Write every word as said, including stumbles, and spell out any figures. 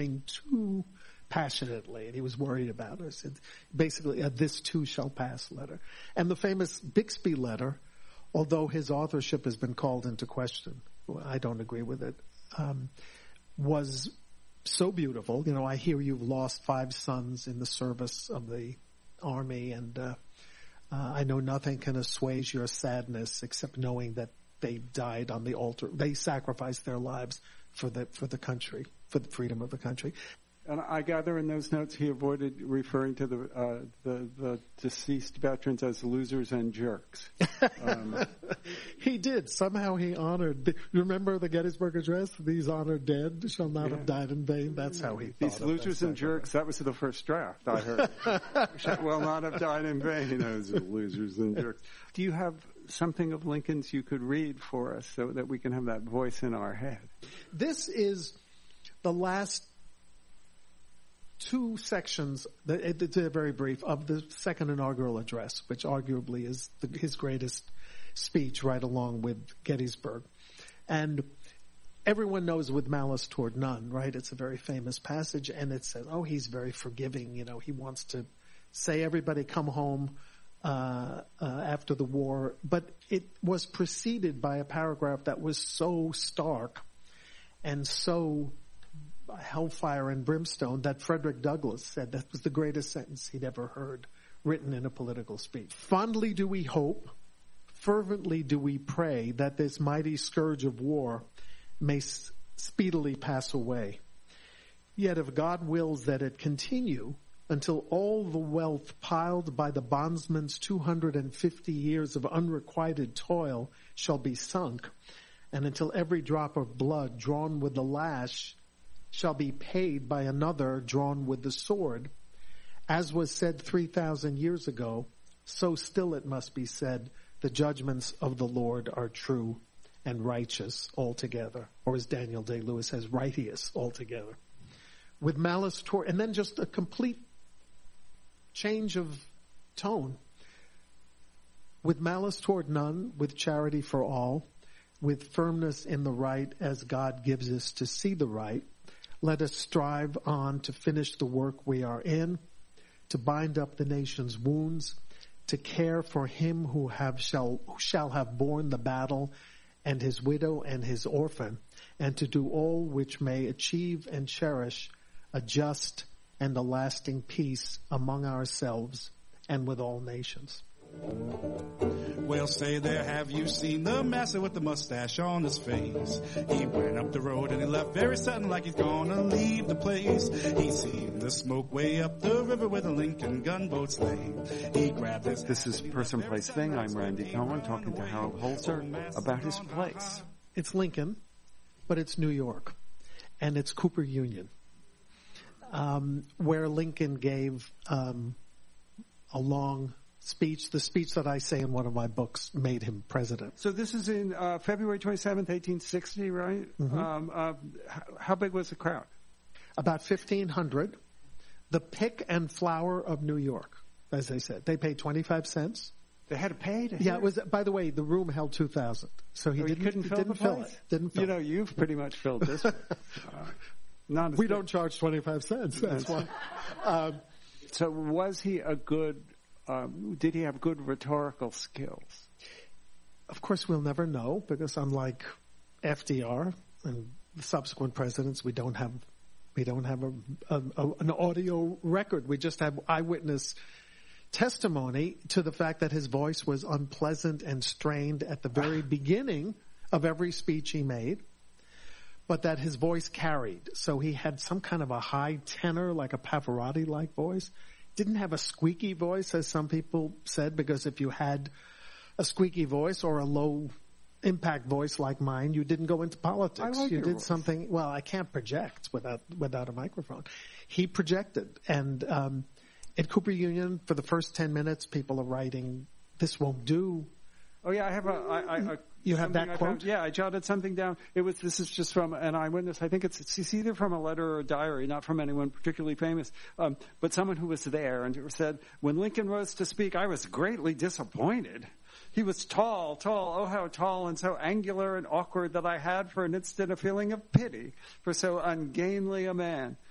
too passionately, and he was worried about it. Said, basically, a "this too shall pass" letter. And the famous Bixby letter, although his authorship has been called into question, well, I don't agree with it, um, was so beautiful. You know, I hear you've lost five sons in the service of the army, and uh, uh, I know nothing can assuage your sadness except knowing that they died on the altar. They sacrificed their lives for the for the country, for the freedom of the country. And I gather in those notes he avoided referring to the uh, the, the deceased veterans as losers and jerks. Um, he did. Somehow he honored. The, remember the Gettysburg Address? These honored dead shall not yeah. have died in vain. That's how he These thought losers of and jerks, that was the first draft, I heard. Shall well not have died in vain, those losers and jerks. Do you have something of Lincoln's you could read for us so that we can have that voice in our head? This is the last two sections, it's very brief, of the second inaugural address, which arguably is the, his greatest speech, right along with Gettysburg. And everyone knows "with malice toward none," right? It's a very famous passage, and it says, oh, he's very forgiving. You know, he wants to say, everybody come home uh, uh, after the war. But it was preceded by a paragraph that was so stark and so hellfire and brimstone that Frederick Douglass said that was the greatest sentence he'd ever heard written in a political speech. Fondly do we hope, fervently do we pray that this mighty scourge of war may s- speedily pass away. Yet if God wills that it continue until all the wealth piled by the bondsman's two hundred fifty years of unrequited toil shall be sunk, and until every drop of blood drawn with the lash shall be paid by another drawn with the sword, as was said three thousand years ago, so still it must be said, the judgments of the Lord are true and righteous altogether. Or as Daniel Day-Lewis says, righteous altogether. With malice toward, and then just a complete change of tone. With malice toward none, with charity for all, with firmness in the right as God gives us to see the right, let us strive on to finish the work we are in, to bind up the nation's wounds, to care for him who have shall who shall have borne the battle, and his widow and his orphan, and to do all which may achieve and cherish a just and a lasting peace among ourselves and with all nations. Well, say there, have you seen the master with the mustache on his face? He went up the road and he left very sudden like he's gonna leave the place. He seen the smoke way up the river where the Lincoln gunboats lay. He grabbed his... This is Person, Place, Thing. I'm Randy Cohen talking to Harold Holzer about his place. It's Lincoln, but it's New York, and it's Cooper Union, um, where Lincoln gave um, a long speech. The speech that I say in one of my books made him president. So this is in uh, February twenty-seventh, eighteen sixty, right? Mm-hmm. Um, uh, how big was the crowd? About fifteen hundred. The pick and flower of New York, as they said. They paid twenty-five cents. They had to pay to Yeah, hear? it was. By the way, the room held two thousand, so he Oh, didn't. He couldn't he fill didn't the fill place? it. Didn't fill You know, it. you've pretty much filled this one. uh, not as we big. don't charge twenty-five cents. That's why. Um, so was he a good? Um, did he have good rhetorical skills? Of course, we'll never know because, unlike F D R and the subsequent presidents, we don't have we don't have a, a, a an audio record. We just have eyewitness testimony to the fact that his voice was unpleasant and strained at the very beginning of every speech he made, but that his voice carried. So he had some kind of a high tenor, like a Pavarotti-like voice. Didn't have a squeaky voice, as some people said, because if you had a squeaky voice or a low impact voice like mine, you didn't go into politics. I like you your did voice. something. Well, I can't project without without a microphone. He projected, and um, at Cooper Union, for the first ten minutes, people are writing, "This won't do." Oh yeah, I have a. I, I, a You have that I quote? found, yeah, I jotted something down. It was. This is just from an eyewitness. I think it's it's either from a letter or a diary, not from anyone particularly famous, um, but someone who was there and said, "When Lincoln rose to speak, I was greatly disappointed. He was tall, tall, oh how tall, and so angular and awkward that I had for an instant a feeling of pity for so ungainly a man."